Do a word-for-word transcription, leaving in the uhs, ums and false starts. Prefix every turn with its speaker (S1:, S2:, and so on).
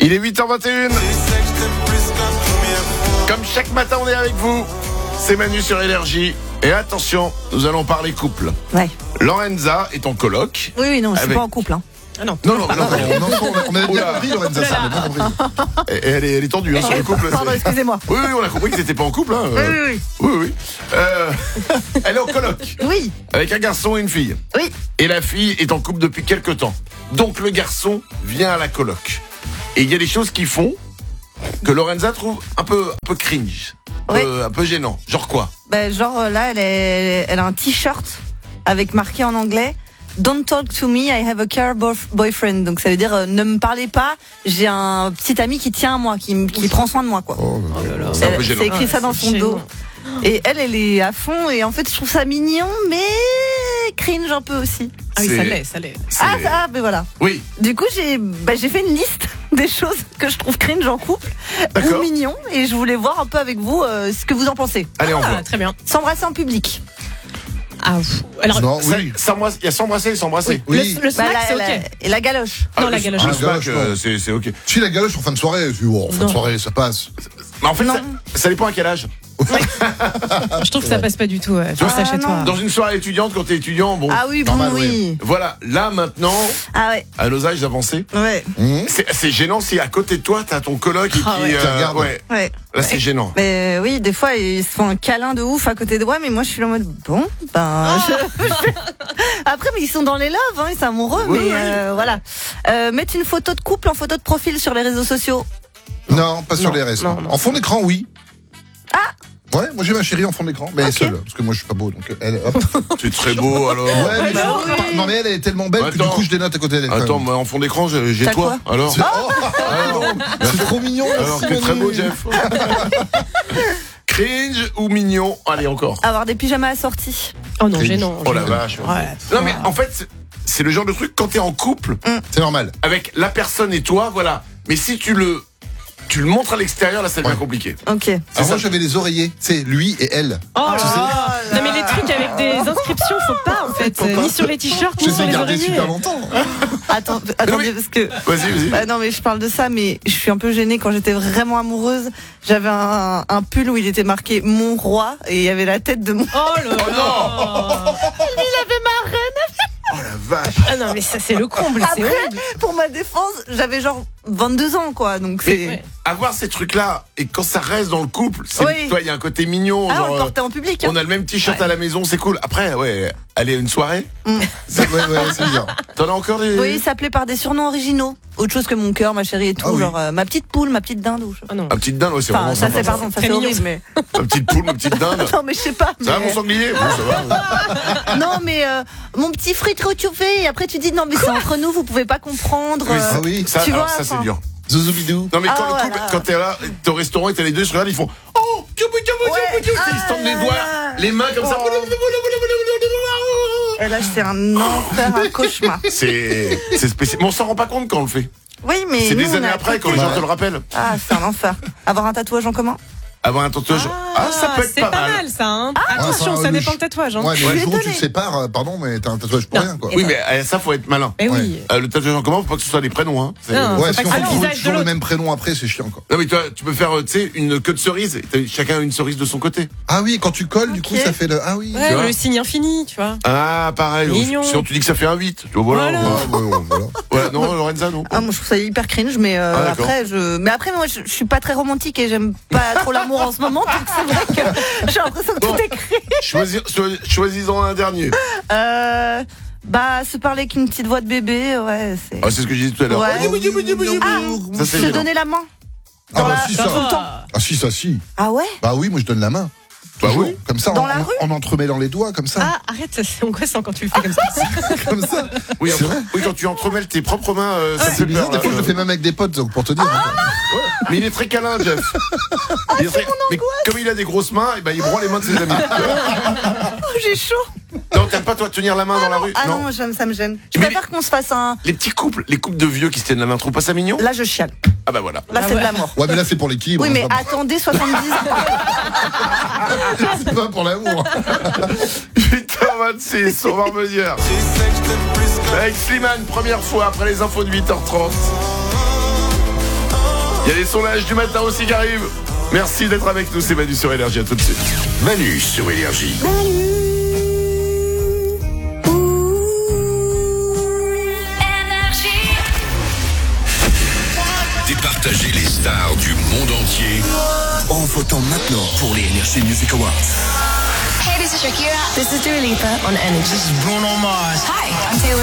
S1: Il est huit heures vingt et une. Comme chaque matin, on est avec vous. C'est Manu sur Énergie. Et attention, nous allons parler couple.
S2: Ouais.
S1: Lorenza est en coloc.
S2: Oui, oui, non, je suis
S1: avec...
S2: pas en couple. Hein.
S3: Ah non.
S1: Non, non, non, non,
S4: non, non, non, on avait bien compris, Lorenza, ça, on avait bien compris.
S1: Et elle est, elle est tendue hein, sur le couple.
S2: Pardon, excusez-moi.
S1: Oui, oui, on a compris que t'étais pas en couple. Hein.
S2: Oui, oui, oui.
S1: Oui, oui. Euh, elle est en coloc.
S2: Oui.
S1: Avec un garçon et une fille.
S2: Oui.
S1: Et la fille est en couple depuis quelques temps. Donc le garçon vient à la coloc. Et il y a des choses qui font que Lorenza trouve un peu, un peu cringe.
S2: Oui.
S1: Euh, un peu gênant. Genre quoi?
S2: Ben, genre là, elle, est, elle a un t-shirt avec marqué en anglais Don't talk to me, I have a car boyfriend. Donc ça veut dire euh, ne me parlez pas, j'ai un petit ami qui tient à moi, qui, qui prend soin de moi quoi.
S4: Oh,
S3: Oh là là.
S1: C'est un peu
S2: Elle-
S1: gênant.
S2: C'est écrit ça dans son dos. Et elle, elle est à fond et en fait je trouve ça mignon mais cringe un peu aussi.
S3: Ah oui,
S1: C'est-
S3: ça l'est, ça l'est.
S1: C'est-
S2: Ah, ah ben voilà.
S1: Oui.
S2: Du coup j'ai ben, j'ai fait une liste des choses que je trouve cringe en couple
S1: D'accord.
S2: ou mignon et je voulais voir un peu avec vous euh, ce que vous en pensez.
S1: Allez, on
S3: Ah,
S1: voit.
S3: très bien.
S2: S'embrasser en public.
S3: Ah, pff. Alors,
S4: Non,
S1: Ça-
S4: oui.
S1: s'embrasse- Il y a s'embrasser et s'embrasser.
S4: Oui.
S3: le, le
S2: Bah,
S3: smack,
S2: la-
S3: c'est
S2: la-
S3: ok.
S2: et la galoche.
S3: Non,
S1: Ah,
S3: la
S1: le-
S3: galoche.
S1: Le
S4: Ah,
S1: smack,
S4: galoche,
S1: euh,
S4: non.
S1: c'est c'est ok.
S4: Si la galoche en fin de soirée, tu vois, en fin de
S3: Non.
S4: soirée, ça passe.
S1: Mais en fait,
S2: Non.
S1: ça, ça dépend à quel âge.
S3: Je trouve que ça passe pas du tout. Ouais. Faire ça
S2: Ah,
S3: chez
S2: non.
S3: toi.
S1: Dans une soirée étudiante, quand t'es étudiant, bon.
S2: Ah oui, bon
S4: Normal,
S2: oui.
S1: Voilà, là maintenant,
S2: Ah ouais.
S1: à nos âges avancés,
S2: Ouais.
S4: Mmh.
S1: c'est c'est gênant si à côté de toi t'as ton coloc et qui,
S3: Ah ouais.
S4: Qui regarde.
S1: ouais,
S2: Ouais.
S1: là c'est gênant.
S2: Mais oui, des fois ils se font un câlin de ouf à côté de moi, mais moi je suis là en mode bon, ben. je- je- Après, mais ils sont dans les loves, hein, ils sont amoureux,
S1: Oui,
S2: mais
S1: oui.
S2: euh, voilà. Euh, mettre une photo de couple en photo de profil sur les réseaux sociaux.
S4: Non, pas sur
S3: Non,
S4: les restes.
S3: non, non.
S4: En fond d'écran, oui. Ah Ouais, moi j'ai ma chérie en fond d'écran, mais
S2: Ok.
S4: seule, parce que moi je suis pas beau, donc elle, hop.
S1: C'est très beau alors.
S4: Ouais, mais
S2: bah
S4: je-
S2: oui.
S4: non mais elle, elle est tellement belle que du
S1: Attends.
S4: coup je dénote à côté d'elle. quand
S1: Attends,
S4: même.
S1: moi en fond d'écran, j'ai j'ai
S2: T'as
S1: toi. Alors,
S4: C'est- oh, c'est trop mignon.
S1: alors
S4: merci,
S1: t'es très
S4: Manu.
S1: beau, Jeff. Cringe ou mignon? Allez encore.
S2: Avoir des pyjamas assortis.
S3: Oh non,
S4: Cringe.
S3: gênant.
S1: Oh la
S3: gênant.
S1: vache.
S3: Ouais.
S1: Non mais en fait, c'est- c'est le genre de truc quand t'es en couple
S4: C'est normal.
S1: avec la personne et toi, voilà. Mais si tu le, tu le montres à l'extérieur, là ça devient
S4: Ouais.
S1: compliqué.
S2: Ok.
S4: Alors
S1: ça.
S4: moi j'avais les oreillers, c'est lui et elle.
S3: Oh là
S4: Tu sais-
S3: là. Non, mais les trucs avec des inscriptions, faut pas en fait. euh, Ni sur les t-shirts,
S4: Je
S3: ni
S4: les
S3: sur
S4: ai
S3: les
S4: gardés
S3: oreillers.
S4: super longtemps.
S2: Attends, attendez,
S1: mais-
S2: parce que.
S1: Vas-y, vas-y.
S2: Bah non mais je parle de ça, mais je suis un peu gênée quand j'étais vraiment amoureuse. J'avais un, un pull où il était marqué mon roi et il y avait la tête de mon.
S3: Oh là là.
S2: Il avait ma reine.
S1: Oh la vache.
S3: Ah non, mais ça c'est le comble, c'est
S2: Après,
S3: horrible.
S2: pour ma défense, j'avais genre vingt-deux ans quoi, donc c'est.
S3: Ouais.
S1: Avoir ces trucs-là et quand ça reste dans le couple, c'est,
S2: Oui.
S1: toi, il y a un côté mignon.
S2: Ah, on
S1: genre,
S2: le
S1: euh,
S2: portait en public. Hein.
S1: on a le même t-shirt
S3: Ouais.
S1: à la maison, c'est cool. Après, ouais, aller à une soirée,
S4: C'est- Ouais, ouais, c'est bien.
S1: t'en as encore des.
S2: Oui, il s'appelait par des surnoms originaux. Autre chose que mon cœur, ma chérie et tout.
S4: Ah oui.
S2: Genre euh, ma petite poule, ma petite dinde. Ou...
S3: Ah non.
S1: Ma petite dinde, ouais, c'est
S2: Enfin,
S1: vraiment
S2: ça
S1: sympa.
S2: c'est pardon, ça
S3: Très
S2: c'est
S3: mignon.
S2: horrible, mais.
S1: Ma petite poule, ma petite dinde.
S2: Non, mais je sais pas.
S1: Ça va,
S2: mais-
S1: mon sanglier? Bon, ça va.
S2: Non, mais euh, mon petit frit retrouvé. Et après, tu dis non, mais c'est entre nous, vous pouvez pas comprendre.
S1: Oui,
S2: euh,
S4: Ah oui.
S1: Ça,
S2: Tu
S1: alors,
S2: vois,
S1: ça, c'est
S2: enfin-
S1: dur.
S4: Zouzoubilou.
S1: Non, mais quand
S2: Ah,
S1: le couple,
S2: voilà.
S1: quand t'es là, t'es au restaurant et t'as les deux, ils se regardent, ils font Oh, tchou, tchou, tchou,
S2: Ouais.
S1: tchou, tchou. Ils se tendent les
S2: Ah
S1: doigts,
S2: là.
S1: les mains comme ça.
S2: Oh. Et là, c'est un enfer, un cauchemar.
S1: C'est, c'est spécial. Mais on s'en rend pas compte quand on le fait.
S2: Oui, mais.
S1: C'est
S2: nous,
S1: des
S2: on
S1: années
S2: a
S1: après quand
S2: accepté.
S1: les gens te le rappellent.
S2: Ah, c'est un enfer. Avoir un tatouage en commun.
S1: Avoir un tatouage. Ah, ça peut être
S3: c'est
S1: pas mal.
S3: ça, hein.
S2: Ah,
S3: Attention,
S4: enfin,
S3: ça
S4: le
S3: dépend
S4: ch-
S3: le tatouage. Hein.
S4: Ouais, mais
S2: Je
S4: le
S2: suis
S4: jour où tu
S2: étonnée.
S4: te sépares, euh, pardon, mais t'as un tatouage pour
S3: Non.
S4: rien, quoi.
S1: Oui, mais euh, ça, faut être malin.
S3: Eh oui.
S1: Euh, le tatouage en commun, faut pas que ce soit des prénoms, hein. C'est-
S3: Non.
S4: Ouais,
S3: faut
S4: si
S3: pas
S4: on
S3: que
S4: fait
S3: ce soit le
S4: toujours,
S3: visage de
S4: toujours le
S3: l'autre.
S4: même prénom après, c'est chiant, quoi.
S1: Non, mais toi, tu peux faire, euh, tu sais, une queue de cerise. T'as- Chacun a une cerise de son côté.
S4: Ah oui, quand tu colles, du
S2: Ok.
S4: coup, ça fait le. Ah oui.
S3: Ouais,
S1: vois
S3: le signe infini, tu vois.
S1: Ah, pareil.
S3: Mignon.
S1: Sinon, tu dis que ça fait un huit. Tu vois, voilà.
S3: Voilà.
S4: Ah, ouais, ouais, voilà.
S1: Ouais, non, Lorenza, non.
S2: Ah, moi, je trouve ça hyper cringe, mais euh,
S1: Ah, d'accord.
S2: après, je. Mais après, moi, je, je suis pas très romantique et j'aime pas trop l'amour en ce moment, donc c'est vrai que j'ai l'impression que
S1: Bon.
S2: tout est cringe.
S1: Choisis, choi- choisis-en un dernier.
S2: Euh. Bah, se parler avec une petite voix de bébé, ouais, c'est.
S1: Ah, c'est ce que je disais tout à l'heure.
S2: Ouais.
S4: Ah,
S1: Ça, c'est
S2: Se
S1: gênant.
S2: donner la main.
S4: Ah,
S2: Dans
S4: bah
S2: la-
S4: si,
S3: Ça
S4: ça.
S3: va.
S4: Ah, si, ça, si.
S2: Ah ouais?
S4: Bah oui, moi je donne la main.
S1: Bah
S4: Toujours.
S1: oui.
S4: Comme ça,
S2: Dans
S4: en,
S2: la
S4: en-
S2: rue
S4: en entremêlant les doigts, comme ça.
S3: Ah, arrête, ça, c'est angoissant quand tu le fais comme ça.
S4: Comme ça.
S1: Oui,
S4: C'est
S1: entre-
S4: vrai.
S1: oui, quand tu entremêles tes propres mains, euh, ça
S4: C'est
S1: fait
S4: bizarre,
S1: peur.
S4: des
S1: là.
S4: fois je le fais même avec des potes, donc pour te dire. hein.
S1: Mais il est très câlin, Jeff. Il est très- Mais comme il a des grosses mains, eh ben, il broie les mains de ses amis.
S2: Oh, j'ai chaud.
S1: Non, t'aimes pas toi tenir la main dans la rue?
S2: Ah non, j'aime- ça me gêne. Je
S1: Mais
S2: préfère qu'on se fasse un.
S1: Les petits couples, les couples de vieux qui se tiennent la main, trouve pas ça mignon?
S2: Là, je chiale.
S1: Ah bah voilà.
S2: Là,
S3: Ah
S2: c'est
S3: ouais.
S2: de l'amour.
S4: Ouais, mais là c'est pour l'équilibre.
S2: Oui, mais
S4: hein,
S2: attendez soixante-dix ans.
S4: c'est pas pour l'amour.
S1: huit heures vingt-six, on va revenir. Avec Slimane, première fois après les infos de huit heures trente. Il y a les sondages du matin aussi qui arrivent. Merci d'être avec nous, c'est Manu sur Énergie, à tout de suite.
S5: Manu sur Énergie. Départager les stars du monde entier en votant maintenant pour les Energy Music Awards.
S6: Hey, this is Shakira.
S7: This is Dua Lipa on Energy.
S6: This is Bruno Mars.
S7: Hi, I'm Taylor